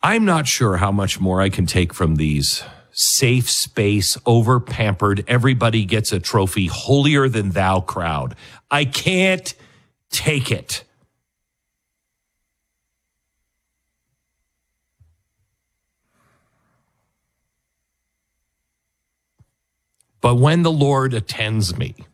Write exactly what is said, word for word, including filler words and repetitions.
I'm not sure how much more I can take from these safe space, over pampered, everybody gets a trophy, holier than thou crowd. I can't take it. But when the Lord attends me,